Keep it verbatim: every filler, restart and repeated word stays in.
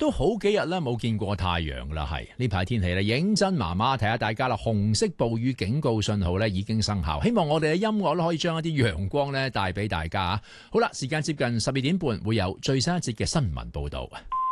都好幾日咧冇見過太陽啦，係呢排天氣咧認真麻麻，提下大家啦。紅色暴雨警告信號咧已經生效，希望我哋嘅音樂咧可以將一啲陽光咧帶俾大家啊！好啦，時間接近十二點半，會有最新一節嘅新聞報導。